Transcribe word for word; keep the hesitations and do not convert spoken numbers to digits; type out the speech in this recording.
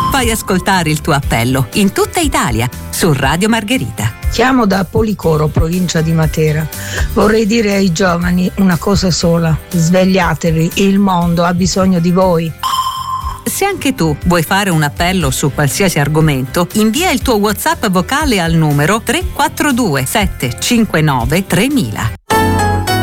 Fai ascoltare il tuo appello in tutta Italia su Radio Margherita. Chiamo da Policoro, provincia di Matera. Vorrei dire ai giovani una cosa sola: svegliatevi, il mondo ha bisogno di voi. Se anche tu vuoi fare un appello su qualsiasi argomento, invia il tuo WhatsApp vocale al numero tre quattro due sette cinque nove tremila.